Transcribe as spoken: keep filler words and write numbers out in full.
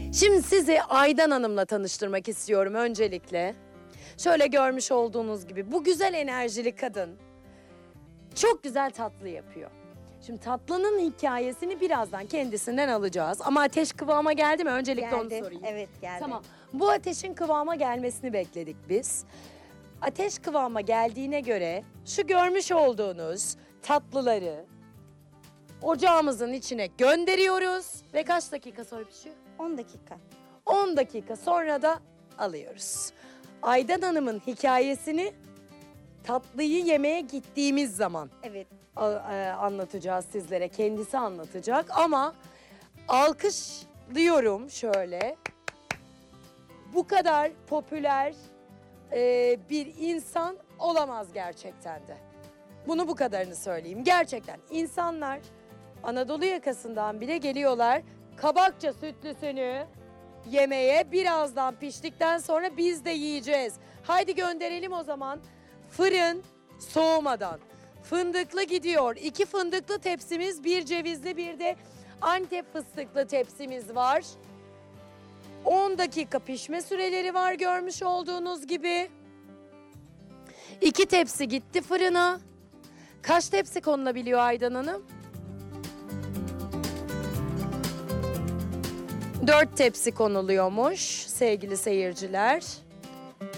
Şimdi sizi Aydan Hanım'la tanıştırmak istiyorum öncelikle. Şöyle görmüş olduğunuz gibi bu güzel enerjili kadın çok güzel tatlı yapıyor. Şimdi tatlının hikayesini birazdan kendisinden alacağız. Ama ateş kıvama geldi mi? Öncelikle onu Geldi. sorayım. Evet geldi. Tamam. Bu ateşin kıvama gelmesini bekledik biz. Ateş kıvama geldiğine göre şu görmüş olduğunuz tatlıları ocağımızın içine gönderiyoruz. Ve kaç dakika sonra pişiyor? on dakika. on dakika sonra da alıyoruz. Aydan Hanım'ın hikayesini tatlıyı yemeye gittiğimiz zaman Evet. a- e, anlatacağız sizlere. Kendisi anlatacak ama alkışlıyorum şöyle. Bu kadar popüler e, bir insan olamaz gerçekten de. Bunu bu kadarını söyleyeyim. Gerçekten insanlar Anadolu yakasından bile geliyorlar. Kabakça sütlüsünü yemeye, birazdan piştikten sonra biz de yiyeceğiz. Haydi gönderelim o zaman. Fırın soğumadan. Fındıklı gidiyor. İki fındıklı tepsimiz, bir cevizli, bir de Antep fıstıklı tepsimiz var. on dakika pişme süreleri var görmüş olduğunuz gibi. İki tepsi gitti fırına. Kaç tepsi konulabiliyor Aydan Hanım? Dört tepsi konuluyormuş sevgili seyirciler.